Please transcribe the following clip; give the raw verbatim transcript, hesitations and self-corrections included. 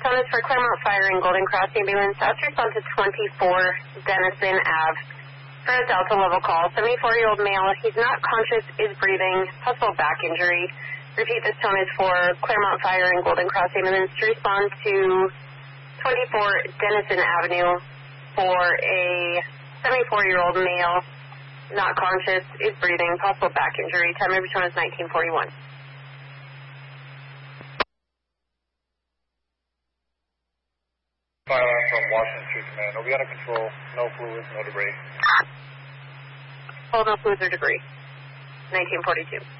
one is for Claremont Fire and Golden Cross Ambulance. That's respond to twenty-four Denison Avenue for a Delta level call. seventy-four-year-old male. He's not conscious, is breathing, possible back injury. Repeat, this tone is for Claremont Fire and Golden Cross Ambulance to respond to twenty-four Denison Avenue for a seventy-four-year-old male, not conscious, is breathing, possible back injury. Time of return is nineteen forty-one. Fire alarm from Washington Street Command. We'll be under control. No fluids, no debris. Hold no fluids or debris. nineteen forty-two.